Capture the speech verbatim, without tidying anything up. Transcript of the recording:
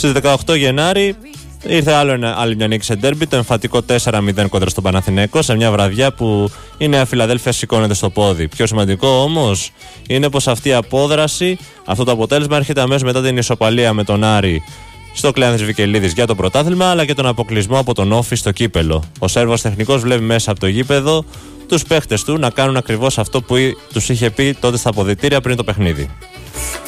Στις δεκαοκτώ Γενάρη ήρθε άλλο ένα, άλλη μια νίκη σε ντέρμπι, το εμφατικό τέσσερα μηδέν κόντρα στον Παναθηναϊκό, σε μια βραδιά που η Νέα Φιλαδέλφια σηκώνεται στο πόδι. Πιο σημαντικό όμως είναι πως αυτή η απόδραση, αυτό το αποτέλεσμα έρχεται αμέσως μετά την ισοπαλία με τον Άρη στο Κλεάνθης Βικελίδης για το πρωτάθλημα, αλλά και τον αποκλεισμό από τον Όφη στο κύπελο. Ο Σέρβος τεχνικός βλέπει μέσα από το γήπεδο τους παίχτες του να κάνουν ακριβώς αυτό που τους είχε πει τότε στα αποδυτήρια πριν το παιχνίδι.